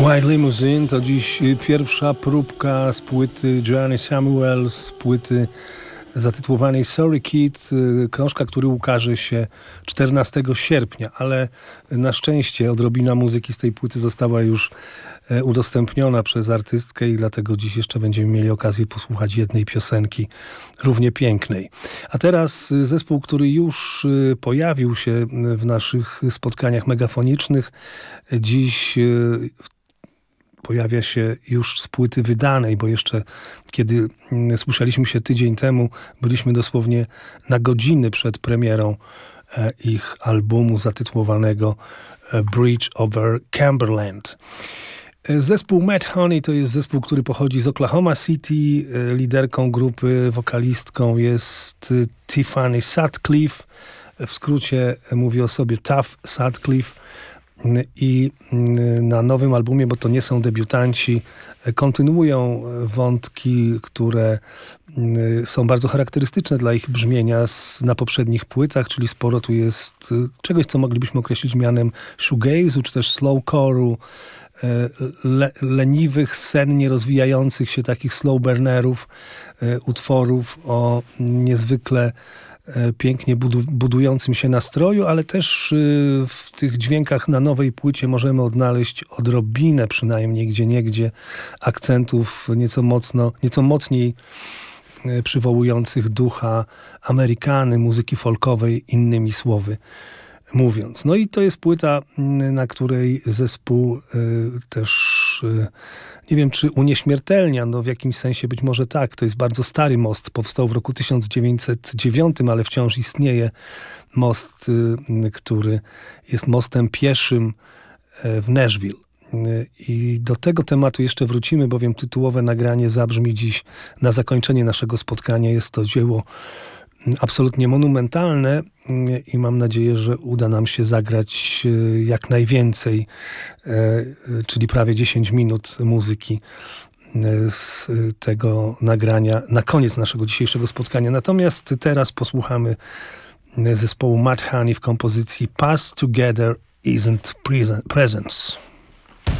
White Limousine to dziś pierwsza próbka z płyty Joanny Samuels, z płyty zatytułowanej Sorry Kid, krążka, który ukaże się 14 sierpnia, ale na szczęście odrobina muzyki z tej płyty została już udostępniona przez artystkę i dlatego dziś jeszcze będziemy mieli okazję posłuchać jednej piosenki, równie pięknej. A teraz zespół, który już pojawił się w naszych spotkaniach megafonicznych, dziś pojawia się już z płyty wydanej, bo jeszcze kiedy słyszeliśmy się tydzień temu, byliśmy dosłownie na godziny przed premierą ich albumu zatytułowanego Bridge over Cumberland. Zespół Mad Honey to jest zespół, który pochodzi z Oklahoma City. Liderką grupy, wokalistką jest Tiffany Sutcliffe. W skrócie mówi o sobie Tough Sutcliffe. I na nowym albumie, bo to nie są debiutanci, kontynuują wątki, które są bardzo charakterystyczne dla ich brzmienia na poprzednich płytach, czyli sporo tu jest czegoś, co moglibyśmy określić mianem shoegaze'u, czy też slowcore'u, leniwych, sennie rozwijających się takich slow burnerów, utworów o niezwykle pięknie budującym się nastroju, ale też w tych dźwiękach na nowej płycie możemy odnaleźć odrobinę, przynajmniej gdzieniegdzie, akcentów nieco mocniej przywołujących ducha Amerykany, muzyki folkowej, innymi słowy mówiąc. No i to jest płyta, na której zespół też, nie wiem czy unieśmiertelnia, no w jakimś sensie być może tak. To jest bardzo stary most, powstał w roku 1909, ale wciąż istnieje most, który jest mostem pieszym w Nashville. I do tego tematu jeszcze wrócimy, bowiem tytułowe nagranie zabrzmi dziś na zakończenie naszego spotkania. Jest to dzieło absolutnie monumentalne i mam nadzieję, że uda nam się zagrać jak najwięcej, czyli prawie 10 minut muzyki z tego nagrania na koniec naszego dzisiejszego spotkania. Natomiast teraz posłuchamy zespołu Mad Honey w kompozycji Pass Together Isn't Presence.